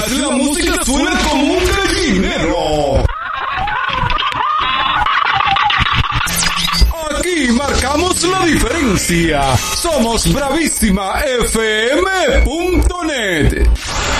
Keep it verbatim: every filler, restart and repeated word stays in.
que la música suena como un gallinero. Aquí marcamos la diferencia. Somos bravísima f m punto net.